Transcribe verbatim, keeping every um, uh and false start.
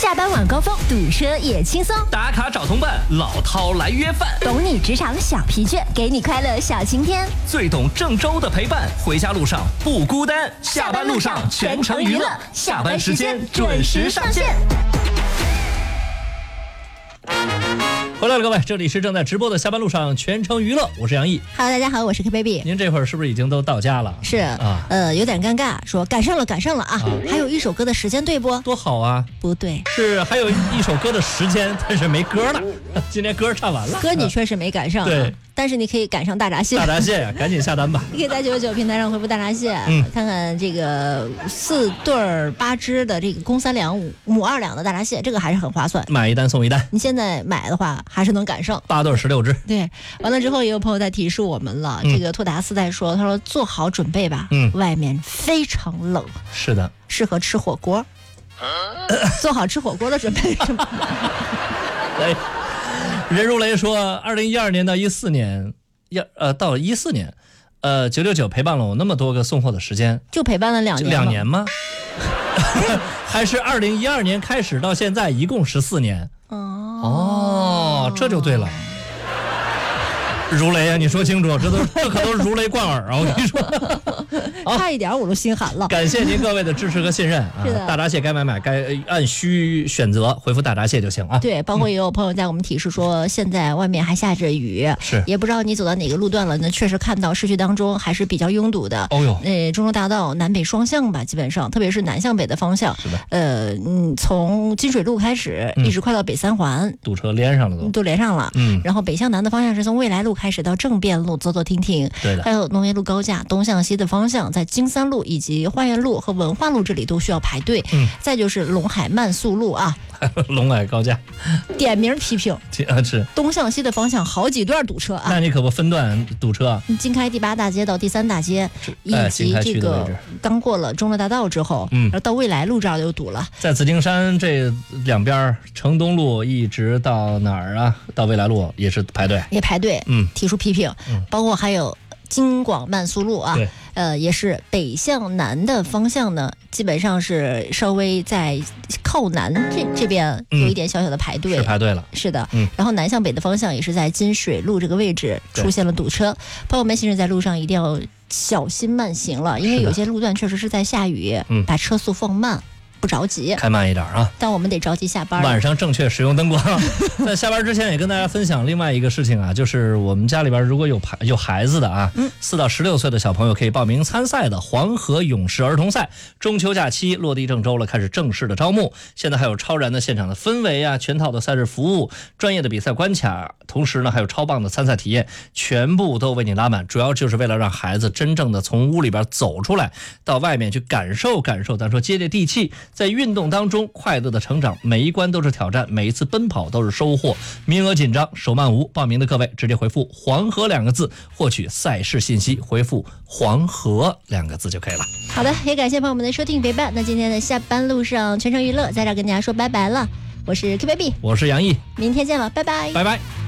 下班晚高峰堵车也轻松， 打卡找同伴，老饕来约饭， 懂你职场小疲倦，给你快乐小晴天， 最懂郑州的陪伴，回家路上不孤单，下班路上全程娱乐，下班时间准时上线。回来了，各位，这里是正在直播的下班路上全程娱乐，我是杨毅。 Hello， 大家好，我是 K baby。 您这会儿是不是已经都到家了？ 是啊，呃，有点尴尬，说赶上了，赶上了啊！啊还有一首歌的时间对不？ 多好啊！ 不对， 是还有一首歌的时间，但是没歌了。今天歌唱完了， 歌你确实没赶上、啊， 对， 但是你可以赶上大闸蟹。 大闸蟹呀，赶紧下单吧！ 你可以在九九九平台上回复大闸蟹， 嗯， 看看这个四对儿八只的这个公三两五母二两的大闸蟹，这个还是很划算， 买一单送一单。 你现在买的话还是能赶上八对十六只。 对，完了之后也有朋友在提示我们了，嗯、这个托达斯在说，他说做好准备吧，嗯，外面非常冷， 是的， 适合吃火锅，啊、做好吃火锅的准备是吗？ 哎，任如雷说，二零一二年到一四年，一呃到一四年，呃九九九陪伴了我那么多个送货的时间， 就陪伴了两年， 两年吗？还是二零一二年开始到现在一共十四年？哦哦，这就对了。如雷啊，你说清楚，这都这可都是如雷贯耳啊！我跟你说， 差一点我都心寒了。 感谢您各位的支持和信任啊！大闸蟹该买买，该按需选择，回复大闸蟹就行啊。 对，包括也有朋友在我们提示说，现在外面还下着雨， 是也不知道你走到哪个路段了呢？确实看到市区当中还是比较拥堵的。 哦呦， 呃，中州大道南北双向吧，基本上，特别是南向北的方向， 是的。 呃，嗯，从金水路开始，一直快到北三环， 嗯、堵车连上了都， 都连上了。 嗯， 然后北向南的方向是从未来路开始到政变路走走停停， 对的。 还有农业路高架东向西的方向，在京三路以及花园路和文化路这里都需要排队。嗯，再就是陇海慢速路啊， 陇海高架， 点名批评啊，是东向西的方向好几段堵车啊。 那你可不分段堵车啊？ 经开第八大街到第三大街，以及这个刚过了中乐大道之后，嗯，然后到未来路这儿就堵了。 在紫金山这两边，城东路一直到哪儿啊？到未来路也是排队， 也排队，嗯，提出批评，嗯，包括还有京广慢速路啊，呃，也是北向南的方向呢，基本上是稍微在靠南这这边有一点小小的排队， 嗯、是排队了， 是的，嗯，然后南向北的方向也是在金水路这个位置出现了堵车，朋友们行驶在路上一定要小心慢行了，因为有些路段确实是在下雨，嗯，把车速放慢。不着急， 开慢一点啊！ 但我们得着急下班。 晚上正确使用灯光。在下班之前也跟大家分享另外一个事情啊，就是我们家里边如果有孩有孩子的啊，四、嗯、到十六岁的小朋友可以报名参赛的黄河勇士儿童赛。中秋假期落地郑州了，开始正式的招募。现在还有超燃的现场的氛围啊，全套的赛事服务，专业的比赛关卡，同时呢还有超棒的参赛体验，全部都为你拉满。主要就是为了让孩子真正的从屋里边走出来，到外面去感受感受，咱说接地地气。在运动当中快乐的成长，每一关都是挑战，每一次奔跑都是收获。名额紧张，手慢无。报名的各位直接回复黄河两个字获取赛事信息，回复黄河两个字就可以了。 好的，也感谢朋友们的收听陪伴。那今天的下班路上全程娱乐在这跟大家说拜拜了，我是 K baby， 我是杨毅， 明天见了，拜拜， 拜拜。